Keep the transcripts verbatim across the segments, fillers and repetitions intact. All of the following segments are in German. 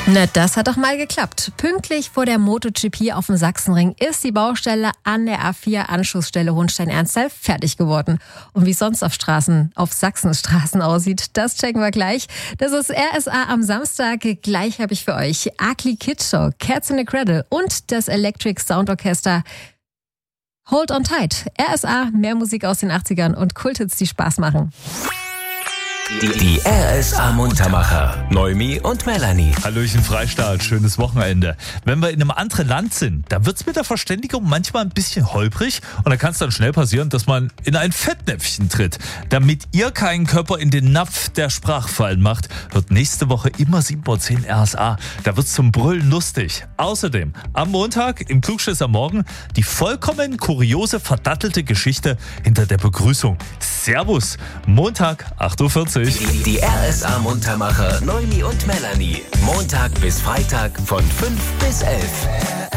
Na, das hat doch mal geklappt. Pünktlich vor der MotoGP auf dem Sachsenring ist die Baustelle an der A vier Anschlussstelle Hohenstein-Ernsthal fertig geworden. Und wie es sonst auf Straßen, auf Sachsenstraßen aussieht, das checken wir gleich. Das ist R S A am Samstag. Gleich habe ich für euch Ugly Kid Show, Cats in the Cradle und das Electric Sound Orchester Hold on Tight. R S A, mehr Musik aus den achtzigern und Kulthits, die Spaß machen. Die, die R S A Muntermacher, Noemi und Melanie. Hallöchen Freistaat, schönes Wochenende. Wenn wir in einem anderen Land sind, da wird's mit der Verständigung manchmal ein bisschen holprig und da kann es dann schnell passieren, dass man in ein Fettnäpfchen tritt. Damit ihr keinen Körper in den Napf der Sprachfallen macht, wird nächste Woche immer sieben Uhr zehn R S A. Da wird's zum Brüllen lustig. Außerdem am Montag im Klugscheißer Morgen die vollkommen kuriose, verdattelte Geschichte hinter der Begrüßung. Servus, Montag, acht Uhr vierzig. Die, die R S A Muntermacher, Noemi und Melanie. Montag bis Freitag von fünf bis elf.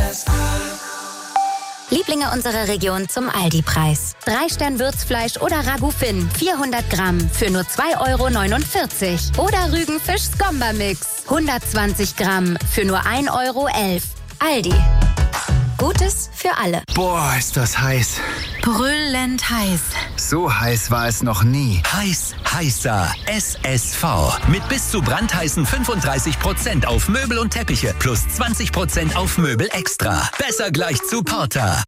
Lieblinge unserer Region zum Aldi-Preis. Drei Stern Würzfleisch oder Ragout Finn, vierhundert Gramm für nur zwei Euro neunundvierzig. Oder Rügenfisch Skomba-Mix, hundertzwanzig Gramm für nur ein Euro elf. Aldi. Gutes für alle. Boah, ist das heiß. Brüllend heiß. So heiß war es noch nie. Heiß, heißer S S V. Mit bis zu brandheißen fünfunddreißig Prozent auf Möbel und Teppiche plus zwanzig Prozent auf Möbel extra. Besser gleich zu Porter.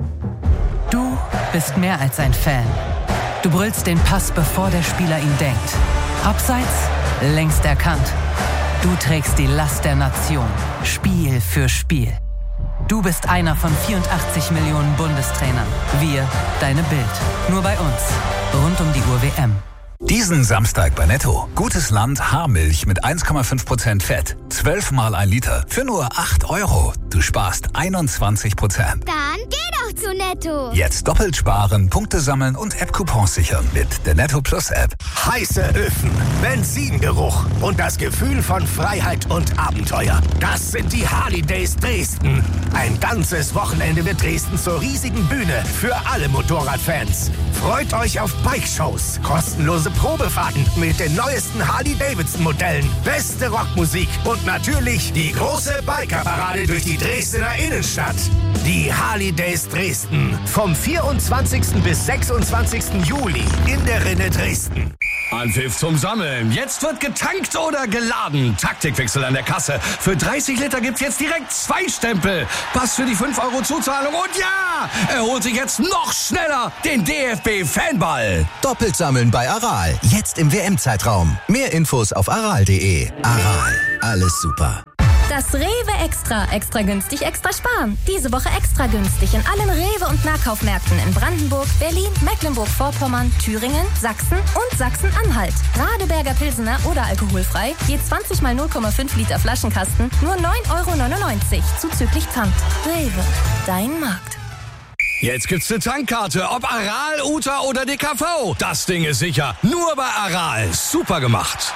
Du bist mehr als ein Fan. Du brüllst den Pass, bevor der Spieler ihn denkt. Abseits, längst erkannt. Du trägst die Last der Nation. Spiel für Spiel. Du bist einer von vierundachtzig Millionen Bundestrainern. Wir, deine Bild. Nur bei uns. Rund um die Uhr W M. Diesen Samstag bei Netto. Gutes Land Haarmilch mit eins Komma fünf Prozent Fett. zwölf mal ein Liter. Für nur acht Euro. Du sparst einundzwanzig Prozent. Dann geh doch zu Netto. Jetzt doppelt sparen, Punkte sammeln und App-Coupons sichern mit der Netto Plus App. Heiße Öfen, Benzingeruch und das Gefühl von Freiheit und Abenteuer. Das sind die Harley Days Dresden. Ein ganzes Wochenende wird Dresden zur riesigen Bühne für alle Motorradfans. Freut euch auf Bike-Shows, kostenlose Probefahrten mit den neuesten Harley-Davidson-Modellen, beste Rockmusik und natürlich die große Bikerparade durch die Dresdner Innenstadt. Die Harley Days Dresden vom vierundzwanzigsten bis sechsundzwanzigsten Juli in der Rinne Dresden. Anpfiff zum Sammeln. Jetzt wird getankt oder geladen. Taktikwechsel an der Kasse. Für dreißig Liter gibt's jetzt direkt zwei Stempel. Pass für die fünf Euro Zuzahlung. Und ja, er holt sich jetzt noch schneller den D F B-Fanball. Doppelt sammeln bei Aral. Jetzt im W M-Zeitraum. Mehr Infos auf aral punkt de. Aral. Alles super. Das Rewe Extra. Extra günstig, extra sparen. Diese Woche extra günstig in allen Rewe- und Nahkaufmärkten in Brandenburg, Berlin, Mecklenburg-Vorpommern, Thüringen, Sachsen und Sachsen-Anhalt. Radeberger Pilsener oder alkoholfrei, je zwanzig mal null Komma fünf Liter Flaschenkasten, nur neun Euro neunundneunzig, zuzüglich Pfand. Rewe, dein Markt. Jetzt gibt's eine Tankkarte, ob Aral, Uta oder D K V. Das Ding ist sicher. Nur bei Aral. Super gemacht.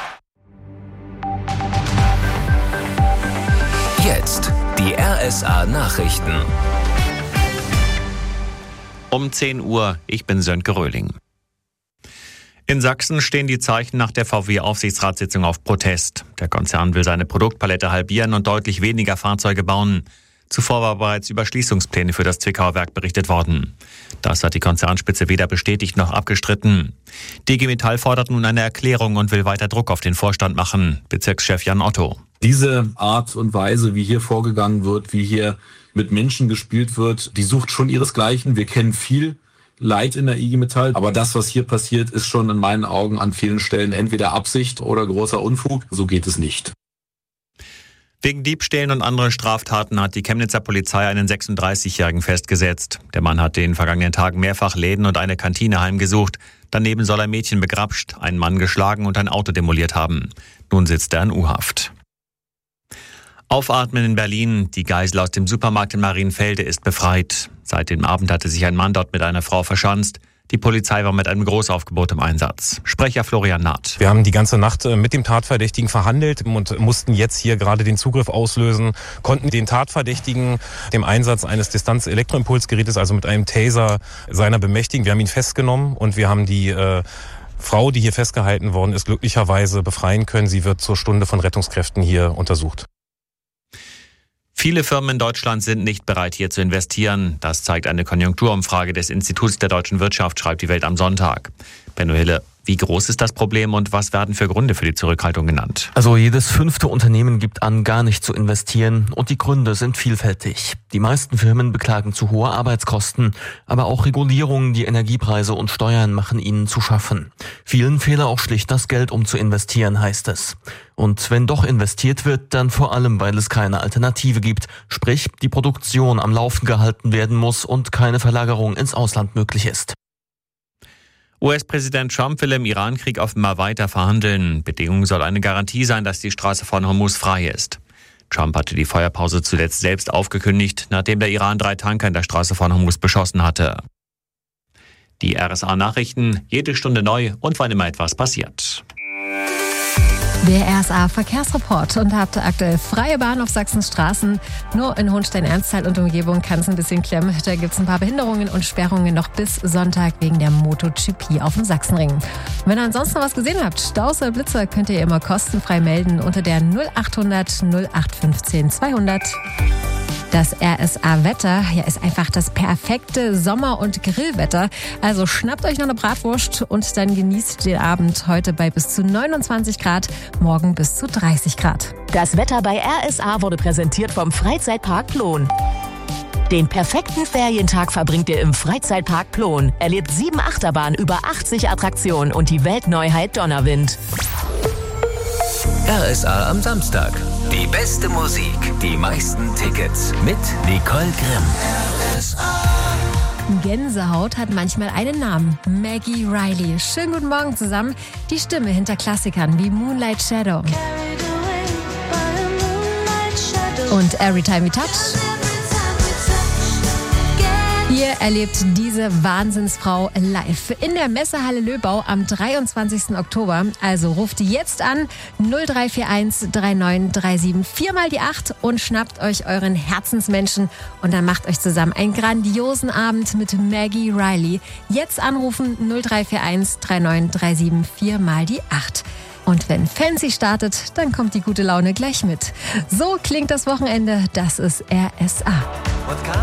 Jetzt die R S A Nachrichten. Um zehn Uhr, ich bin Sönke Röhling. In Sachsen stehen die Zeichen nach der V W-Aufsichtsratssitzung auf Protest. Der Konzern will seine Produktpalette halbieren und deutlich weniger Fahrzeuge bauen. Zuvor war bereits über Schließungspläne für das Zwickauer Werk berichtet worden. Das hat die Konzernspitze weder bestätigt noch abgestritten. D G Metall fordert nun eine Erklärung und will weiter Druck auf den Vorstand machen. Bezirkschef Jan Otto. Diese Art und Weise, wie hier vorgegangen wird, wie hier mit Menschen gespielt wird, die sucht schon ihresgleichen. Wir kennen viel Leid in der I G Metall, aber das, was hier passiert, ist schon in meinen Augen an vielen Stellen entweder Absicht oder großer Unfug. So geht es nicht. Wegen Diebstählen und anderen Straftaten hat die Chemnitzer Polizei einen sechsunddreißigjährigen festgesetzt. Der Mann hatte in den vergangenen Tagen mehrfach Läden und eine Kantine heimgesucht. Daneben soll er Mädchen begrapscht, einen Mann geschlagen und ein Auto demoliert haben. Nun sitzt er in U-Haft. Aufatmen in Berlin. Die Geisel aus dem Supermarkt in Marienfelde ist befreit. Seit dem Abend hatte sich ein Mann dort mit einer Frau verschanzt. Die Polizei war mit einem Großaufgebot im Einsatz. Sprecher Florian Naht. Wir haben die ganze Nacht mit dem Tatverdächtigen verhandelt und mussten jetzt hier gerade den Zugriff auslösen, konnten den Tatverdächtigen dem Einsatz eines Distanz-Elektroimpulsgerätes, also mit einem Taser, seiner bemächtigen. Wir haben ihn festgenommen und wir haben die äh, Frau, die hier festgehalten worden ist, glücklicherweise befreien können. Sie wird zur Stunde von Rettungskräften hier untersucht. Viele Firmen in Deutschland sind nicht bereit, hier zu investieren. Das zeigt eine Konjunkturumfrage des Instituts der deutschen Wirtschaft, schreibt die Welt am Sonntag. Benno Hille, wie groß ist das Problem und was werden für Gründe für die Zurückhaltung genannt? Also jedes fünfte Unternehmen gibt an, gar nicht zu investieren und die Gründe sind vielfältig. Die meisten Firmen beklagen zu hohe Arbeitskosten, aber auch Regulierungen, die Energiepreise und Steuern machen ihnen zu schaffen. Vielen fehle auch schlicht das Geld, um zu investieren, heißt es. Und wenn doch investiert wird, dann vor allem, weil es keine Alternative gibt, sprich die Produktion am Laufen gehalten werden muss und keine Verlagerung ins Ausland möglich ist. U S-Präsident Trump will im Iran-Krieg offenbar weiter verhandeln. Bedingung soll eine Garantie sein, dass die Straße von Hormuz frei ist. Trump hatte die Feuerpause zuletzt selbst aufgekündigt, nachdem der Iran drei Tanker in der Straße von Hormuz beschossen hatte. Die R S A-Nachrichten, jede Stunde neu und wann immer etwas passiert. Der R S A-Verkehrsreport und habt aktuell freie Bahn auf Sachsens Straßen. Nur in Hohenstein-Ernsthal und Umgebung kann es ein bisschen klemmen. Da gibt es ein paar Behinderungen und Sperrungen noch bis Sonntag wegen der MotoGP auf dem Sachsenring. Und wenn ihr ansonsten noch was gesehen habt, Staus oder Blitzer, könnt ihr immer kostenfrei melden unter der null achthundert null acht fünfzehn zweihundert. Das R S A-Wetter ja, ist einfach das perfekte Sommer- und Grillwetter. Also schnappt euch noch eine Bratwurst und dann genießt den Abend heute bei bis zu neunundzwanzig Grad, morgen bis zu dreißig Grad. Das Wetter bei R S A wurde präsentiert vom Freizeitpark Plon. Den perfekten Ferientag verbringt ihr im Freizeitpark Plon. Erlebt sieben Achterbahnen, über achtzig Attraktionen und die Weltneuheit Donnerwind. R S A am Samstag. Die beste Musik, die meisten Tickets mit Nicole Grimm. R S A. Gänsehaut hat manchmal einen Namen. Maggie Riley. Schönen guten Morgen zusammen. Die Stimme hinter Klassikern wie Moonlight Shadow. Und Every Time We Touch. Ihr erlebt diese Wahnsinnsfrau live in der Messehalle Löbau am dreiundzwanzigsten Oktober. Also ruft jetzt an null drei vier eins drei neun drei sieben vier mal die acht und schnappt euch euren Herzensmenschen und dann macht euch zusammen einen grandiosen Abend mit Maggie Riley. Jetzt anrufen null drei vier eins drei neun drei sieben vier mal die acht. Und wenn Fancy startet, dann kommt die gute Laune gleich mit. So klingt das Wochenende. Das ist R S A.